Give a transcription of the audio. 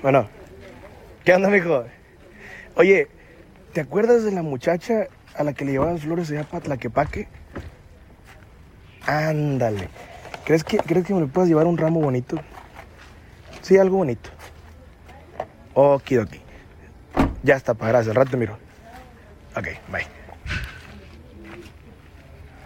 Bueno, ¿qué onda, mijo? Oye, ¿te acuerdas de la muchacha a la que le llevaban flores allá para Tlaquepaque? Ándale. ¿Crees que me le puedas llevar un ramo bonito? Sí, algo bonito. Okidoki. Ya está, para gracias. Al rato te miro. Ok, bye.